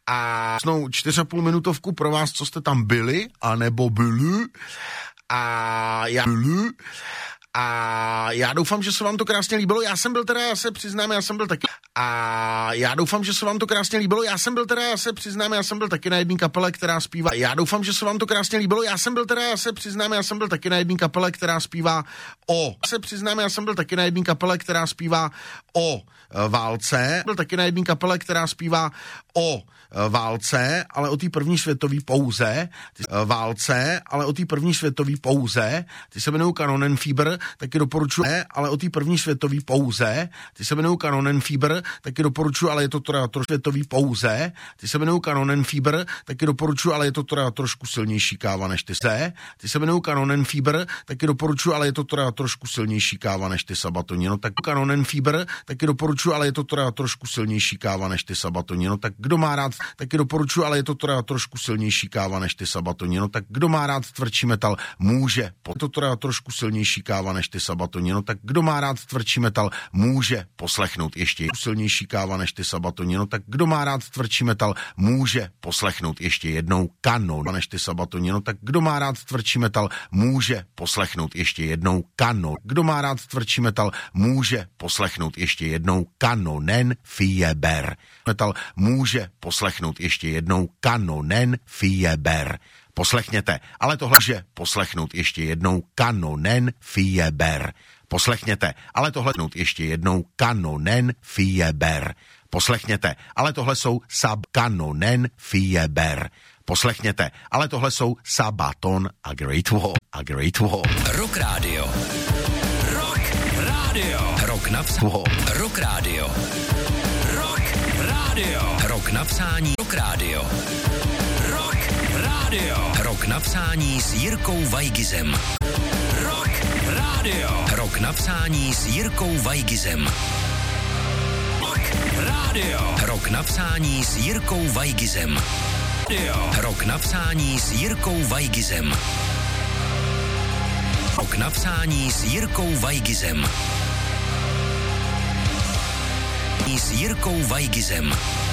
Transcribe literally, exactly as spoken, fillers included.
a snou čtyři a půl minutovku pro vás, co jste tam byli, anebo byli. A já byli. A já doufám, že se vám to krásně líbilo. Já jsem byl teda, já se přiznám, já jsem byl taky. A já doufám, že se vám to krásně líbilo. Já jsem byl teda, já se přiznám, já jsem byl taky na jedné kapele, která zpívá. Já doufám, že se vám to krásně líbilo. Já jsem byl teda, já se přiznám, já jsem byl taky na jedné kapele, která zpívá o. Já se přiznám, já jsem byl taky na jedné kapele, která zpívá o válce. Byl taky na jedné kapele, která zpívá o válce, ale o té první světový pouze. Ty, válce, ale o té první světový pouze. Ty se jmenují Kanonenfieber, taky doporučuji, ale o té první světový pouze. Ty se jmenují Kanonenfieber, taky doporučuji, ale je to teda trošku světový pouze. Ty se jmenují Kanonenfieber, taky doporučuji, ale je to teda trošku silnější káva než ty se. Ty se jmenují Kanonenfieber, taky doporučuji, ale je to teda trošku silnější káva než ty Sabatoni. No tak Kanonenfieber, taky doporučuji, ale je to teda trošku silnější káva než ty Sabatoni. No tak kdo má rád, taky doporučuji, ale je to teda trošku silnější káva než ty Sabatoni. No tak kdo má rád tvrdší metal, může. Je to teda trošku silnější káva než ty Sabatoni. No tak kdo má rád tvrdší metal, může poslechnout ještě silnější káva než ty Sabatoni. No tak kdo má rád tvrdší metal, může poslechnout ještě jednou Kanon než ty Sabatoni. No tak kdo má rád tvrdší metal, může poslechnout ještě jednou Kanon. Kdo má rád tvrdší metal, může poslechnout ještě jednou Kanonenfieber. Metal může poslechnout ještě jednou Kanonenfieber. Poslechněte, ale tohle může poslechnout ještě jednou Kanonenfieber. Poslechněte, ale tohle ještě jednou Kanonenfieber. Poslechněte, ale tohle jsou Sab Kanonenfieber. Poslechněte, ale tohle jsou Sabaton a Great Wall. A Great Wall. Rock Radio. Rock Radio. Rock na vsání. Rock Radio. Rock Radio. Rock na psání. Rock Radio. Rock Radio. Rock na psání s Jirkou Vajgizem. Rock Radio. Rock na psání s Jirkou Vajgizem. Rock Radio. Rock na psání s Jirkou Vajgizem. Rock na psání s Jirkou Vajgizem. Rock na psání s Jirkou Vajgizem. S Jirkou Vajgizem.